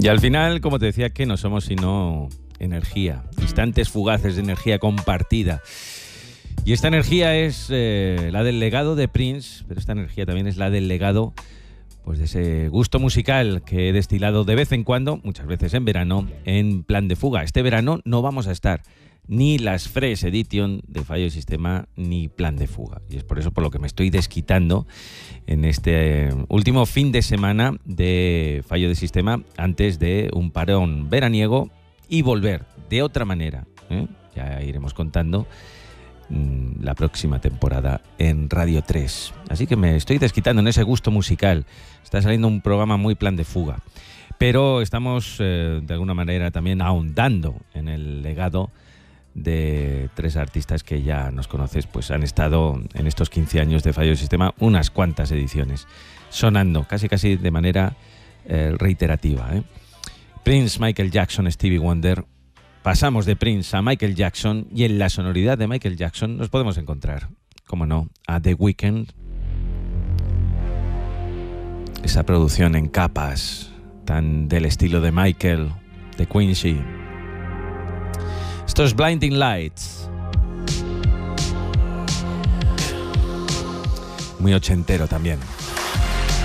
Y al final, como te decía, ¿qué no somos sino energía? Instantes fugaces de energía compartida. Y esta energía es la del legado de Prince, pero esta energía también es la del legado pues de ese gusto musical que he destilado de vez en cuando, muchas veces en verano, en plan de fuga. Este verano no vamos a estar ni las Fresh Edition de Fallo de Sistema ni plan de fuga. Y es por eso por lo que me estoy desquitando en este último fin de semana de Fallo de Sistema antes de un parón veraniego y volver de otra manera. Ya iremos contando la próxima temporada en Radio 3. Así que me estoy desquitando en ese gusto musical. Está saliendo un programa muy plan de fuga. Pero estamos de alguna manera también ahondando en el legado de tres artistas que ya nos conoces, pues han estado en estos 15 años de Fallo de Sistema unas cuantas ediciones, sonando casi de manera reiterativa. Prince, Michael Jackson, Stevie Wonder. Pasamos de Prince a Michael Jackson y en la sonoridad de Michael Jackson nos podemos encontrar, como no, a The Weeknd. Esa producción en capas tan del estilo de Michael, de Quincy. Esto es Blinding Lights. Muy ochentero también.